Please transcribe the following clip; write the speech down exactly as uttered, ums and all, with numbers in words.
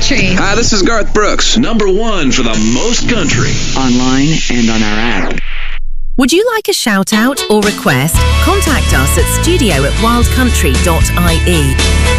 country. Hi, this is Garth Brooks. Number one for the most country. Online and on our app. Would you like a shout out or request? Contact us at studio at wild country dot I E.